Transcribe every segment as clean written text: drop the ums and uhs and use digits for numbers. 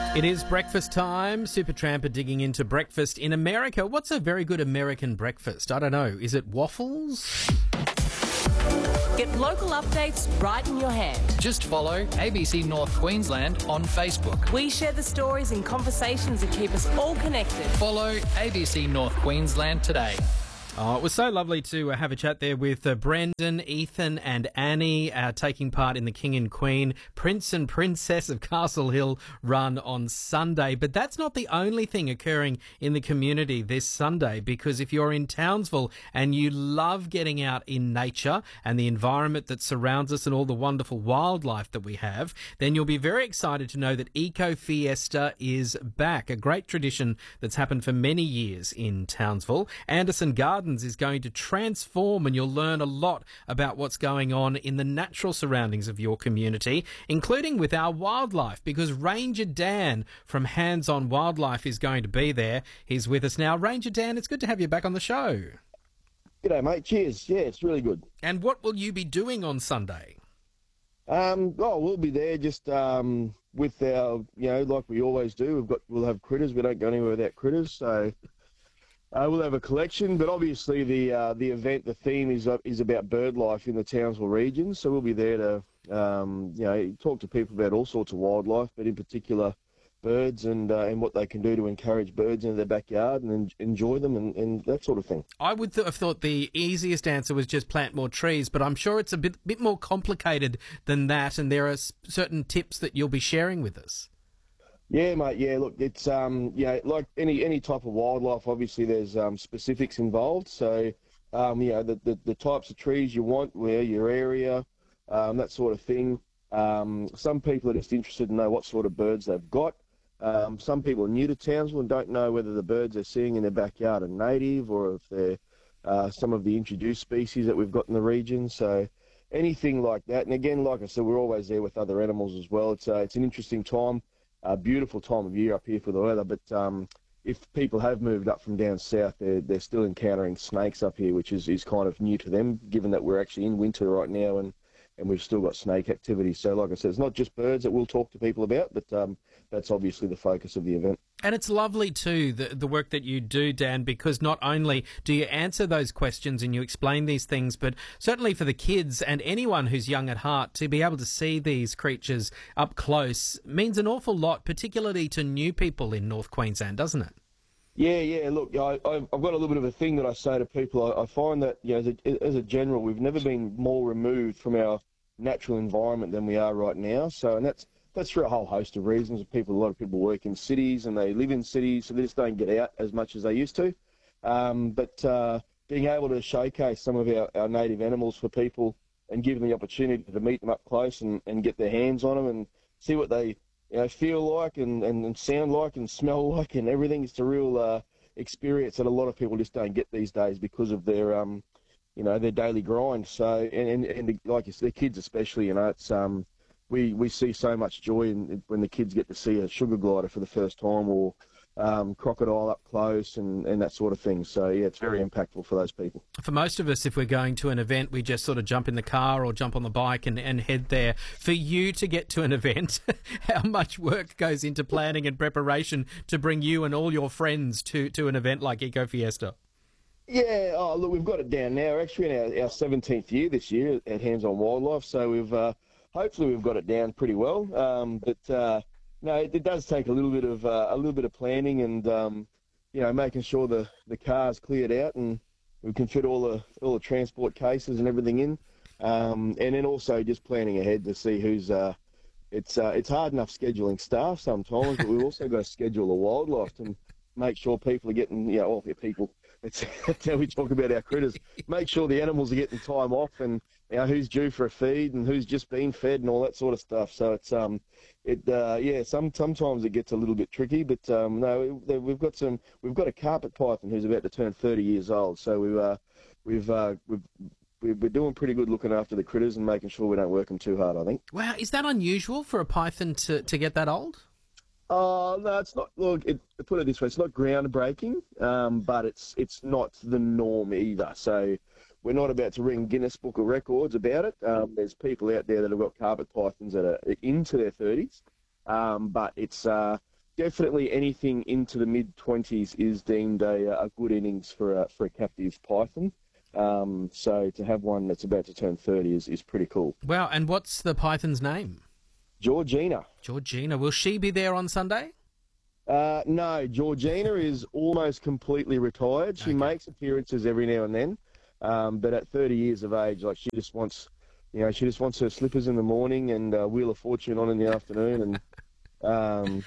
It is breakfast time. Supertramp are digging into breakfast in America. What's a very good American breakfast? I don't know. Is it waffles? Get local updates right in your hand. Just follow ABC North Queensland on Facebook. We share the stories and conversations that keep us all connected. Follow ABC North Queensland today. Oh, it was so lovely to have a chat there with Brendan, Ethan and Annie taking part in the King and Queen Prince and Princess of Castle Hill run on Sunday. But that's not the only thing occurring in the community this Sunday, because if you're in Townsville and you love getting out in nature and the environment that surrounds us and all the wonderful wildlife that we have, then you'll be very excited to know that Eco Fiesta is back, a great tradition that's happened for many years in Townsville. Anderson Gardens is going to transform, and you'll learn a lot about what's going on in the natural surroundings of your community, including with our wildlife, because Ranger Dan from Hands On Wildlife is going to be there. He's with us now. Ranger Dan, it's good to have you back on the show. G'day, mate. Cheers. Yeah, it's really good. And what will you be doing on Sunday? We'll be there just with our, like we always do. We'll have critters. We don't go anywhere without critters, so we'll have a collection. But obviously, the event, the theme is about bird life in the Townsville region. So we'll be there to talk to people about all sorts of wildlife, but in particular birds and what they can do to encourage birds into their backyard and enjoy them and that sort of thing. I would have thought the easiest answer was just plant more trees, but I'm sure it's a bit more complicated than that, and there are certain tips that you'll be sharing with us. Yeah, mate. Yeah, look, it's like any type of wildlife. Obviously, there's specifics involved. So, the types of trees you want, where your area, that sort of thing. Some people are just interested to know what sort of birds they've got. Some people are new to Townsville and don't know whether the birds they're seeing in their backyard are native or if they're some of the introduced species that we've got in the region. So anything like that. And again, like I said, we're always there with other animals as well. It's an interesting time, a beautiful time of year up here for the weather. But if people have moved up from down south, they're still encountering snakes up here, which is kind of new to them, given that we're actually in winter right now and we've still got snake activity. So like I said, it's not just birds that we'll talk to people about, but that's obviously the focus of the event. And it's lovely too, the work that you do, Dan, because not only do you answer those questions and you explain these things, but certainly for the kids and anyone who's young at heart, to be able to see these creatures up close means an awful lot, particularly to new people in North Queensland, doesn't it? Yeah. Look, I've got a little bit of a thing that I say to people. I find that, as a general, we've never been more removed from our natural environment than we are right now. So, and that's for a whole host of reasons. A lot of people work in cities and they live in cities, so they just don't get out as much as they used to. But being able to showcase some of our native animals for people and give them the opportunity to meet them up close and get their hands on them and see what they feel like and sound like and smell like and everything. It's a real experience that a lot of people just don't get these days because of their their daily grind. So and like you said, the kids especially, it's we see so much joy when the kids get to see a sugar glider for the first time or crocodile up close and that sort of thing. So, yeah, it's very impactful for those people. For most of us, if we're going to an event, we just sort of jump in the car or jump on the bike and head there. For you to get to an event, how much work goes into planning and preparation to bring you and all your friends to an event like Eco Fiesta? Yeah, look, we've got it down now. We're actually in our 17th year this year at Hands On Wildlife, so hopefully we've got it down pretty well. No, it does take a little bit of planning and making sure the car's cleared out and we can fit all the transport cases and everything in, and then also just planning ahead to see who's. It's hard enough scheduling staff sometimes, but we've also got to schedule the wildlife to make sure people are getting people. That's how we talk about our critters. Make sure the animals are getting time off and who's due for a feed and who's just been fed and all that sort of stuff. So it's sometimes it gets a little bit tricky, but no, we've got a carpet python who's about to turn 30 years old. So we're doing pretty good looking after the critters and making sure we don't work them too hard, I think. Wow, is that unusual for a python to get that old? No, it's not. Look, put it this way: it's not groundbreaking, but it's not the norm either. So we're not about to ring Guinness Book of Records about it. There's people out there that have got carpet pythons that are into their 30s, but it's definitely anything into the mid-20s is deemed a good innings for a captive python. So to have one that's about to turn 30 is pretty cool. Wow, and what's the python's name? Georgina. Georgina. Will she be there on Sunday? No, Georgina is almost completely retired. She makes appearances every now and then, but at 30 years of age, like she just wants her slippers in the morning and Wheel of Fortune on in the afternoon, and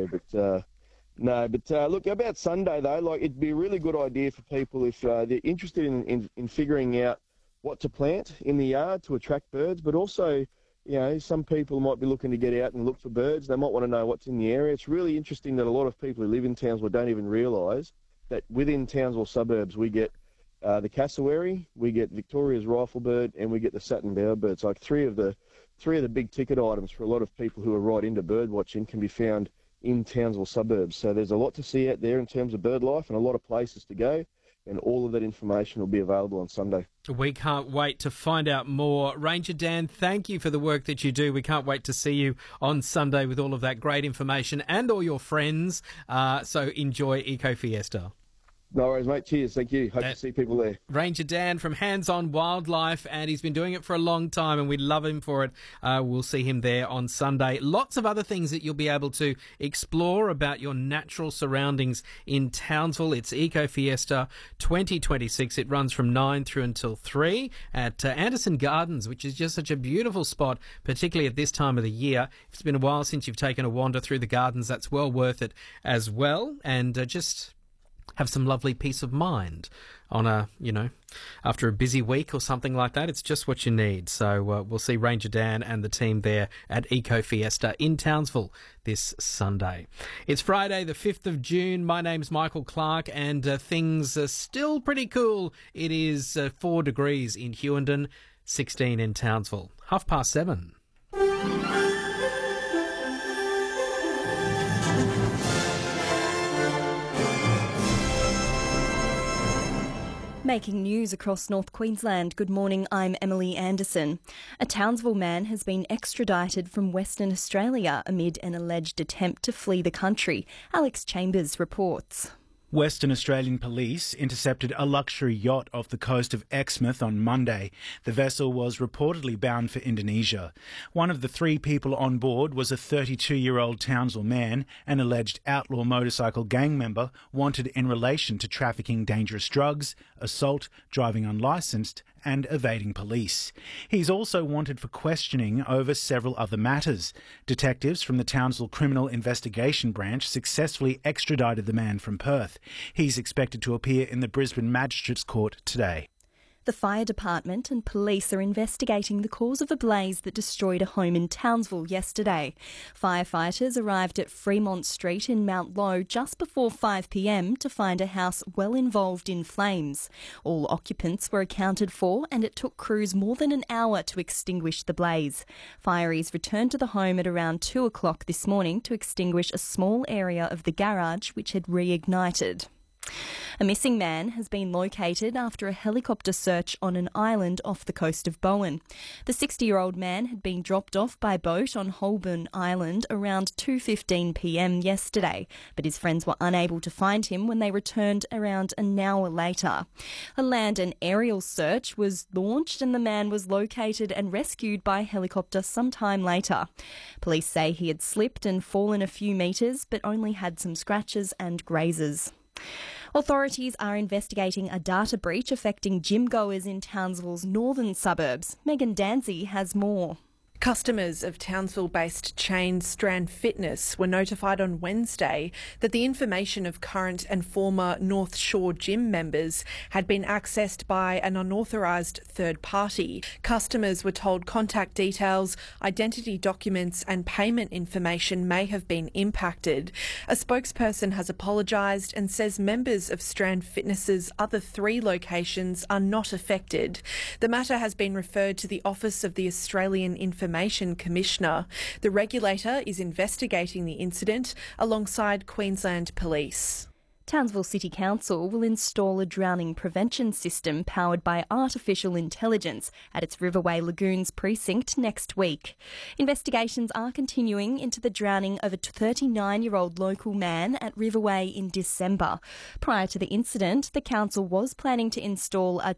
look, about Sunday though, like it'd be a really good idea for people if they're interested in figuring out what to plant in the yard to attract birds, but also, some people might be looking to get out and look for birds. They might want to know what's in the area. It's really interesting that a lot of people who live in Townsville don't even realise that within Townsville suburbs we get the cassowary, we get Victoria's riflebird, and we get the satin bowerbird. Like three of the big ticket items for a lot of people who are right into bird watching can be found in Townsville suburbs. So there's a lot to see out there in terms of bird life and a lot of places to go. And all of that information will be available on Sunday. We can't wait to find out more. Ranger Dan, thank you for the work that you do. We can't wait to see you on Sunday with all of that great information and all your friends. So enjoy Eco Fiesta. No worries, mate. Cheers. Thank you. Hope to see people there. Ranger Dan from Hands On Wildlife, and he's been doing it for a long time, and we love him for it. We'll see him there on Sunday. Lots of other things that you'll be able to explore about your natural surroundings in Townsville. It's Eco Fiesta 2026. It runs from 9 through until 3 at Anderson Gardens, which is just such a beautiful spot, particularly at this time of the year. If it's been a while since you've taken a wander through the gardens, that's well worth it as well. And just have some lovely peace of mind on after a busy week or something like that. It's just what you need. So we'll see Ranger Dan and the team there at Eco Fiesta in Townsville this Sunday. It's Friday, the 5th of June. My name's Michael Clark, and things are still pretty cool. It is 4 degrees in Hughenden, 16 in Townsville. 7:30. Making news across North Queensland. Good morning, I'm Emily Anderson. A Townsville man has been extradited from Western Australia amid an alleged attempt to flee the country. Alex Chambers reports. Western Australian police intercepted a luxury yacht off the coast of Exmouth on Monday. The vessel was reportedly bound for Indonesia. One of the 3 people on board was a 32-year-old Townsville man, an alleged outlaw motorcycle gang member wanted in relation to trafficking dangerous drugs, assault, driving unlicensed, and evading police. He's also wanted for questioning over several other matters. Detectives from the Townsville Criminal Investigation Branch successfully extradited the man from Perth. He's expected to appear in the Brisbane Magistrates Court today. The fire department and police are investigating the cause of a blaze that destroyed a home in Townsville yesterday. Firefighters arrived at Fremont Street in Mount Lowe just before 5 p.m. to find a house well involved in flames. All occupants were accounted for, and it took crews more than an hour to extinguish the blaze. Fireys returned to the home at around 2 o'clock this morning to extinguish a small area of the garage which had reignited. A missing man has been located after a helicopter search on an island off the coast of Bowen. The 60-year-old man had been dropped off by boat on Holborn Island around 2:15 p.m. yesterday, but his friends were unable to find him when they returned around an hour later. A land and aerial search was launched and the man was located and rescued by helicopter sometime later. Police say he had slipped and fallen a few metres but only had some scratches and grazes. Authorities are investigating a data breach affecting gym goers in Townsville's northern suburbs. Megan Danzy has more. Customers of Townsville-based chain Strand Fitness were notified on Wednesday that the information of current and former North Shore gym members had been accessed by an unauthorised third party. Customers were told contact details, identity documents and payment information may have been impacted. A spokesperson has apologised and says members of Strand Fitness's other 3 locations are not affected. The matter has been referred to the Office of the Australian Information Commissioner. The regulator is investigating the incident alongside Queensland Police. Townsville City Council will install a drowning prevention system powered by artificial intelligence at its Riverway Lagoons precinct next week. Investigations are continuing into the drowning of a 39-year-old local man at Riverway in December. Prior to the incident, the council was planning to install a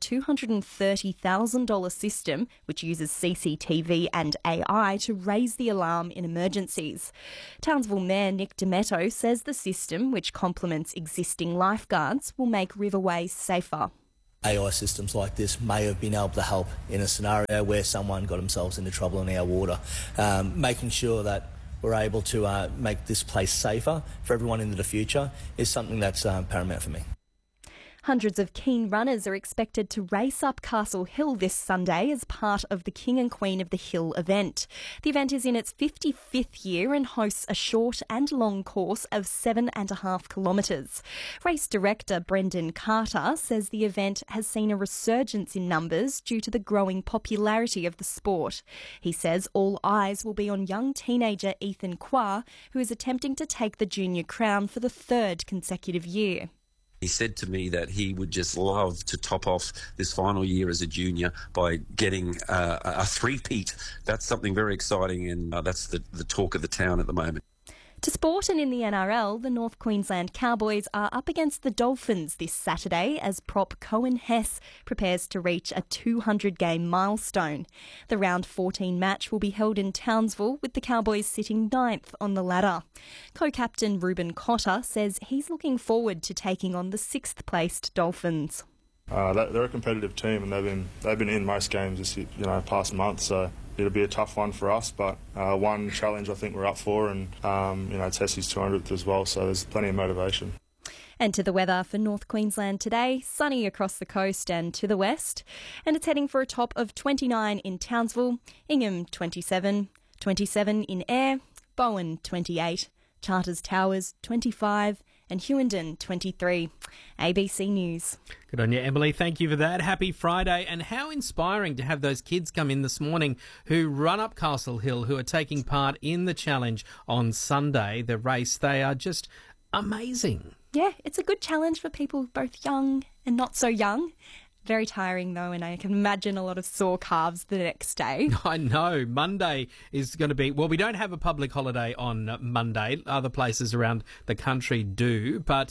$230,000 system which uses CCTV and AI to raise the alarm in emergencies. Townsville Mayor Nick Demetto says the system, which complements existing lifeguards, will make Riverways safer. AI systems like this may have been able to help in a scenario where someone got themselves into trouble in our water. Making sure that we're able to make this place safer for everyone into the future is something that's paramount for me. Hundreds of keen runners are expected to race up Castle Hill this Sunday as part of the King and Queen of the Hill event. The event is in its 55th year and hosts a short and long course of 7.5 kilometres. Race director Brendan Carter says the event has seen a resurgence in numbers due to the growing popularity of the sport. He says all eyes will be on young teenager Ethan Kwa, who is attempting to take the junior crown for the third consecutive year. He said to me that he would just love to top off this final year as a junior by getting a three-peat. That's something very exciting, and that's the talk of the town at the moment. To sport and in the NRL, the North Queensland Cowboys are up against the Dolphins this Saturday as prop Cohen Hess prepares to reach a 200-game milestone. The round 14 match will be held in Townsville, with the Cowboys sitting 9th on the ladder. Co-captain Ruben Cotter says he's looking forward to taking on the 6th-placed Dolphins. They're a competitive team, and they've been in most games this past month, so it'll be a tough one for us, but one challenge I think we're up for, and it's Hessie's 200th as well, so there's plenty of motivation. And to the weather for North Queensland today, sunny across the coast and to the west, and it's heading for a top of 29 in Townsville, Ingham 27, 27 in Ayr, Bowen 28, Charters Towers 25, and Hughenden 23. ABC News. Good on you, Emily. Thank you for that. Happy Friday. And how inspiring to have those kids come in this morning who run up Castle Hill, who are taking part in the challenge on Sunday, the race. They are just amazing. Yeah, it's a good challenge for people both young and not so young. Very tiring though, and I can imagine a lot of sore calves the next day. I know. Monday is going to be... Well, we don't have a public holiday on Monday. Other places around the country do, but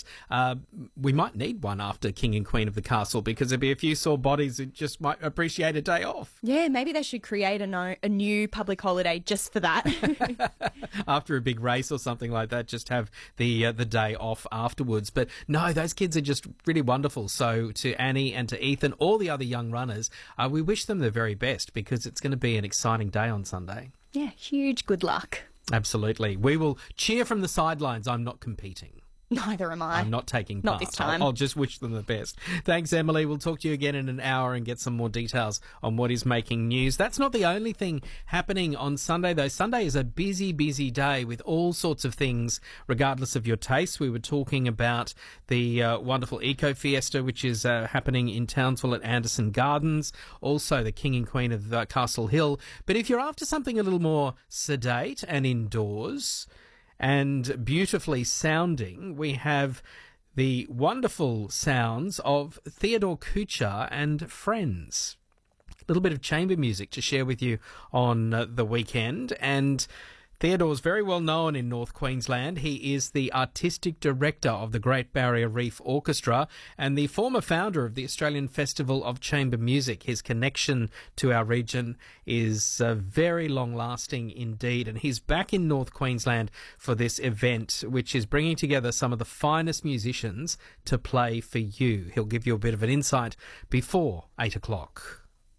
we might need one after King and Queen of the Castle, because there'll be a few sore bodies who just might appreciate a day off. Yeah, maybe they should create a new public holiday just for that. After a big race or something like that, just have the day off afterwards. But no, those kids are just really wonderful. So to Annie and to Ethan, and all the other young runners, we wish them the very best, because it's going to be an exciting day on Sunday. Yeah, huge good luck. Absolutely. We will cheer from the sidelines. I'm not competing. Neither am I. I'm not taking part. Not this time. I'll just wish them the best. Thanks, Emily. We'll talk to you again in an hour and get some more details on what is making news. That's not the only thing happening on Sunday, though. Sunday is a busy, busy day with all sorts of things, regardless of your taste. We were talking about the wonderful Eco Fiesta, which is happening in Townsville at Anderson Gardens. Also, the King and Queen of Castle Hill. But if you're after something a little more sedate and indoors and beautifully sounding, we have the wonderful sounds of Theodore Kuchar and Friends. A little bit of chamber music to share with you on the weekend. And Theodore's very well known in North Queensland. He is the artistic director of the Great Barrier Reef Orchestra and the former founder of the Australian Festival of Chamber Music. His connection to our region is very long-lasting indeed, and he's back in North Queensland for this event, which is bringing together some of the finest musicians to play for you. He'll give you a bit of an insight before 8 o'clock.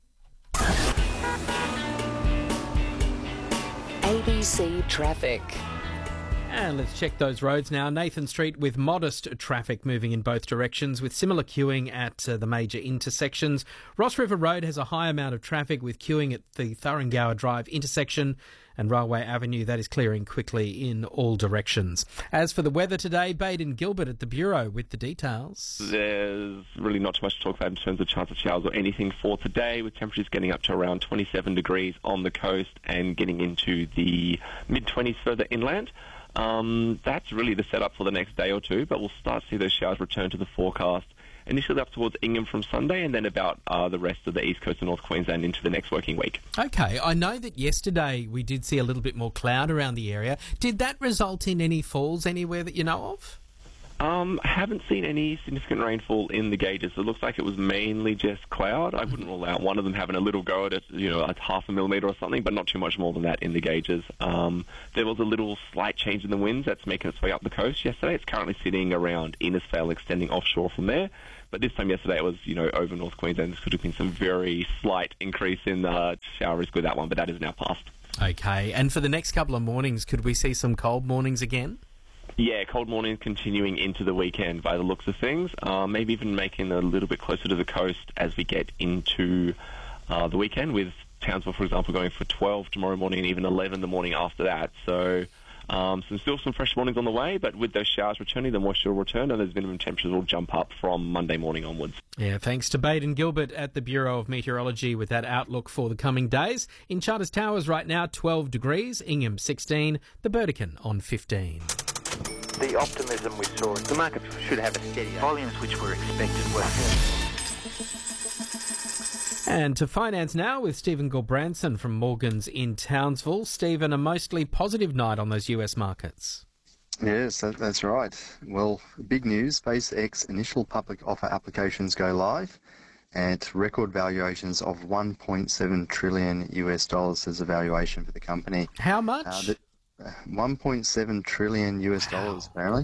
ABC Traffic. And let's check those roads now. Nathan Street with modest traffic moving in both directions with similar queuing at the major intersections. Ross River Road has a high amount of traffic with queuing at the Thuringowa Drive intersection, and Railway Avenue, that is clearing quickly in all directions. As for the weather today, Baden Gilbert at the Bureau with the details. There's really not too much to talk about in terms of chance of showers or anything for today, with temperatures getting up to around 27 degrees on the coast and getting into the mid-20s further inland. That's really the setup for the next day or two, but we'll start to see those showers return to the forecast. Initially up towards Ingham from Sunday, and then about the rest of the east coast of North Queensland into the next working week. Okay, I know that yesterday we did see a little bit more cloud around the area. Did that result in any falls anywhere that you know of? Haven't seen any significant rainfall in the gauges. It looks like it was mainly just cloud. I wouldn't rule out one of them having a little go at it, at half a millimetre or something, but not too much more than that in the gauges. There was a little slight change in the winds that's making its way up the coast yesterday. It's currently sitting around Innisfail, extending offshore from there. But this time yesterday it was, over North Queensland. There could have been some very slight increase in the shower risk with that one, but that is now past. Okay, and for the next couple of mornings, could we see some cold mornings again? Yeah, cold mornings continuing into the weekend by the looks of things. Maybe even making a little bit closer to the coast as we get into the weekend, with Townsville, for example, going for 12 tomorrow morning and even 11 the morning after that. So still some fresh mornings on the way, but with those showers returning, the moisture will return and those minimum temperatures will jump up from Monday morning onwards. Yeah, thanks to Baden Gilbert at the Bureau of Meteorology with that outlook for the coming days. In Charters Towers right now, 12 degrees, Ingham 16, the Burdekin on 15. The optimism we saw, the market should have a steady volumes which were expected were. And to finance now with Stephen Gulbranson from Morgans in Townsville. Stephen, a mostly positive night on those US markets. Yes, that's right. Well, big news, SpaceX initial public offer applications go live at record valuations of $1.7 trillion US as a valuation for the company. How much? $1.7 trillion US apparently.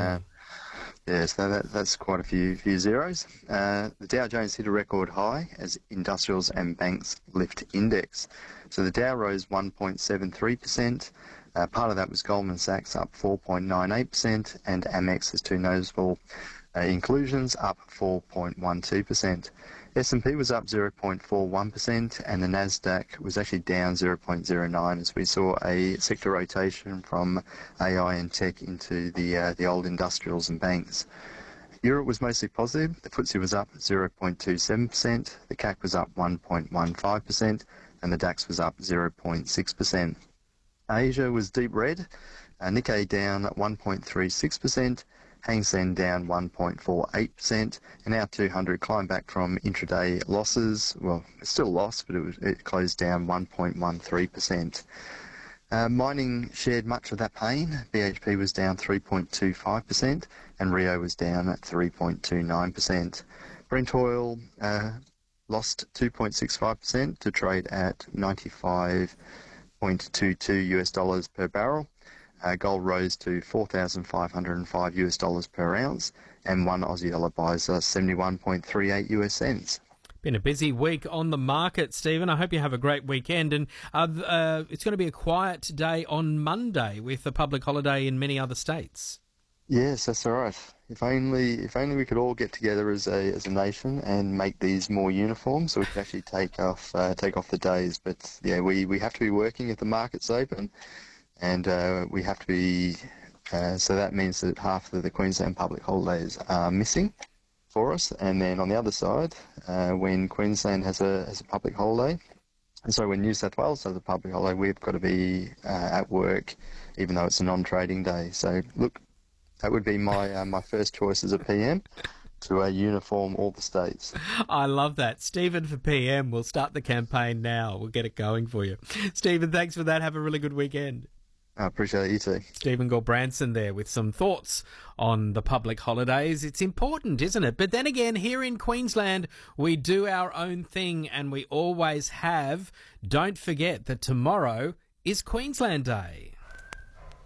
So that's quite a few zeros. The Dow Jones hit a record high as industrials and banks lift index. So the Dow rose 1.73%. Part of that was Goldman Sachs up 4.98%, and Amex has two notable inclusions up 4.12%. S&P was up 0.41%, and the Nasdaq was actually down 0.09 as we saw a sector rotation from AI and tech into the old industrials and banks. Europe was mostly positive. The FTSE was up 0.27%, the CAC was up 1.15%, and the DAX was up 0.6%. Asia was deep red. Nikkei down 1.36%. Hang Seng down 1.48%, and our 200 climbed back from intraday losses. Well, it's still lost, but it closed down 1.13%. Mining shared much of that pain. BHP was down 3.25%, and Rio was down at 3.29%. Brent oil lost 2.65% to trade at $95.22 US per barrel. Gold rose to $4,505 US per ounce, and one Aussie dollar buys 71.38 US cents. Been a busy week on the market, Stephen. I hope you have a great weekend. And it's going to be a quiet day on Monday with a public holiday in many other states. Yes, that's all right. If only we could all get together as a nation and make these more uniform, so we could actually take off the days. But yeah, we have to be working if the market's open. And we have to be, so that means that half of the Queensland public holidays are missing for us. And then on the other side, when Queensland has a public holiday, and so when New South Wales has a public holiday, we've got to be at work, even though it's a non-trading day. So look, that would be my first choice as a PM, to uniform all the states. I love that. Stephen for PM. We'll start the campaign now. We'll get it going for you. Stephen, thanks for that. Have a really good weekend. I appreciate it, you too. Stephen Gulbranson there with some thoughts on the public holidays. It's important, isn't it? But then again, here in Queensland, we do our own thing, and we always have. Don't forget that tomorrow is Queensland Day.